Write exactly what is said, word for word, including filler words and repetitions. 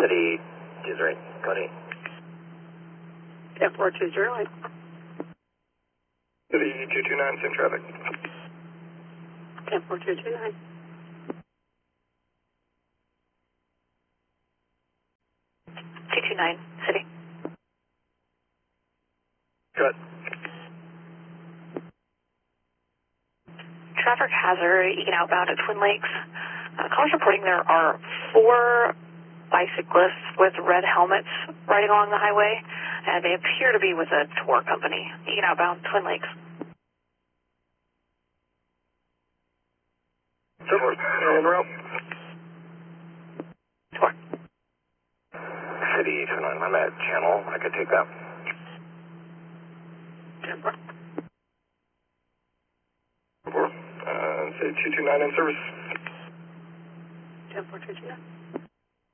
City two three, Cody. ten four two zero. City two two nine, same traffic. ten four two two nine. two two nine, City. Cut. Traffic hazard, Egan outbound at Twin Lakes. Uh, callers reporting there are four bicyclists with red helmets riding along the highway, and they appear to be with a tour company. Egan outbound, Twin Lakes. Silver, en route. Tour. City two nine, I'm at channel. I could take that. ten four. Uh, say two two nine in service. ten four two two nine.